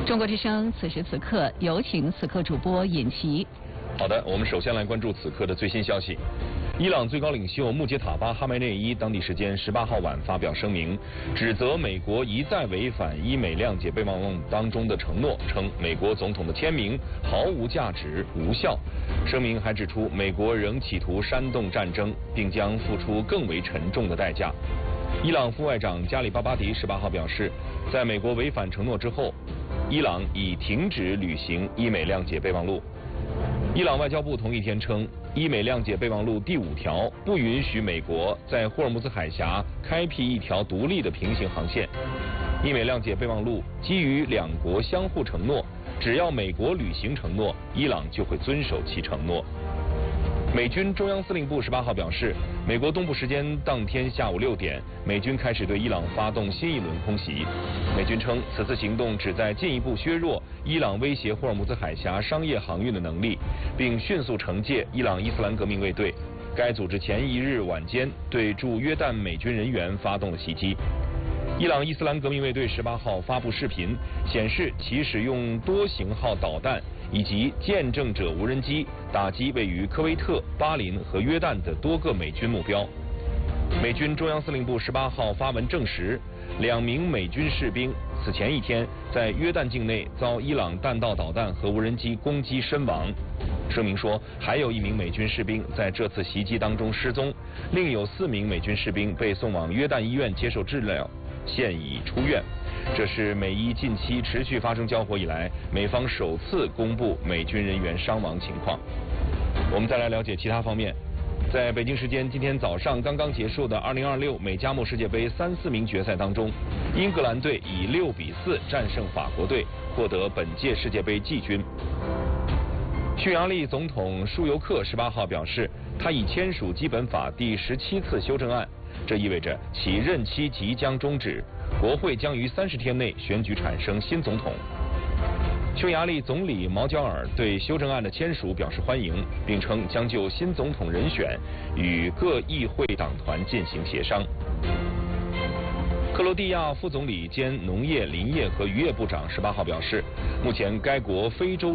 中国之声此时此刻有请此刻主播尹奇。 好的，我们首先来关注此刻的最新消息。伊朗最高领袖穆杰塔巴·哈梅内伊当地时间18号晚发表声明，指责美国一再违反伊美谅解备忘录当中的承诺，称美国总统的签名毫无价值、无效。声明还指出，美国仍企图煽动战争，并将付出更为沉重的代价。伊朗副外长加里巴巴迪18号表示，在美国违反承诺之后，伊朗已停止履行伊美谅解备忘录。伊朗外交部同一天称，伊美谅解备忘录第5条不允许美国在霍尔木兹海峡开辟一条独立的平行航线。伊美谅解备忘录基于两国相互承诺，只要美国履行承诺，伊朗就会遵守其承诺。美军中央司令部18号表示，美国东部时间当天下午6点，美军开始对伊朗发动新一轮空袭。美军称，此次行动旨在进一步削弱伊朗威胁霍尔木兹海峡商业航运的能力，并迅速惩戒伊朗伊斯兰革命卫队。该组织前一日晚间对驻约旦美军人员发动了袭击。伊朗伊斯兰革命卫队18号发布视频，显示其使用多型号导弹以及见证者无人机打击位于科威特、巴林和约旦的多个美军目标。美军中央司令部18号发文证实，2名美军士兵此前一天在约旦境内遭伊朗弹道导弹和无人机攻击身亡。声明说，还有1名美军士兵在这次袭击当中失踪，另有4名美军士兵被送往约旦医院接受治疗，现已出院。这是美伊近期持续发生交火以来，美方首次公布美军人员伤亡情况。我们再来了解其他方面。在北京时间今天早上刚刚结束的2026美加墨世界杯3、4名决赛当中，英格兰队以6比4战胜法国队，获得本届世界杯季军。匈牙利总统舒尤克18号表示，他已签署基本法第17次修正案，这意味着其任期即将终止，国会将于30天内选举产生新总统。匈牙利总理毛焦尔对修正案的签署表示欢迎，并称将就新总统人选与各议会党团进行协商。克罗地亚副总理兼农业、林业和渔业部长18号表示，目前该国非洲